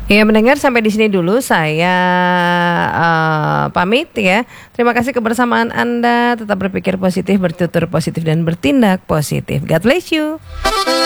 Ya mendengar sampai di sini dulu saya pamit ya. Terima kasih kebersamaan Anda. Tetap berpikir positif, bertutur positif dan bertindak positif. God bless you.